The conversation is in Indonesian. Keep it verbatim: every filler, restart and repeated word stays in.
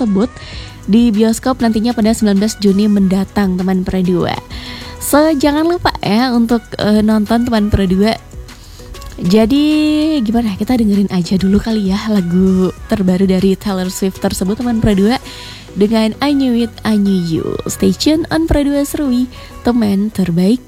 tersebut di bioskop nantinya pada sembilan belas Juni mendatang teman Perdua. So jangan lupa ya untuk uh, nonton teman Perdua. Jadi gimana, kita dengerin aja dulu kali ya lagu terbaru dari Taylor Swift tersebut teman Perdua dengan I Knew It, I Knew You. Stay tune on Perdua Serui, teman terbaik